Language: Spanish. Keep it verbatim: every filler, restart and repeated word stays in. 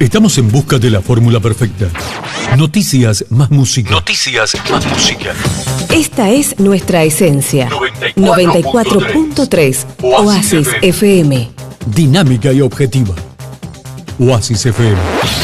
Estamos en busca de la fórmula perfecta. Noticias más música. Noticias más música. Esta es nuestra esencia. noventa y cuatro punto tres Oasis F M. Dinámica y objetiva. Oasis F M.